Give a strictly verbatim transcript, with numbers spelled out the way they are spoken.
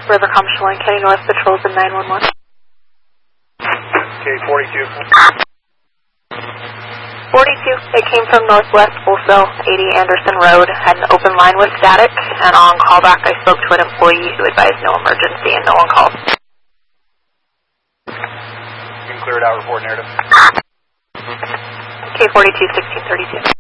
Rivercom Chelan County North Patrols in nine one one. K forty-two. forty-two, it came from Northwest Wholesale, eighty Anderson Road, had an open line with static, and on callback I spoke to an employee who advised no emergency and no one called. You can clear it out, report narrative. K forty-two, sixteen thirty-two.